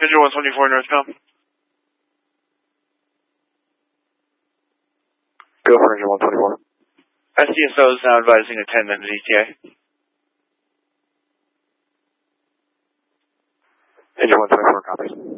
Engine 124 northbound. Go for engine 124. SDSO is now advising a 10-minute ETA. Engine 124 copies.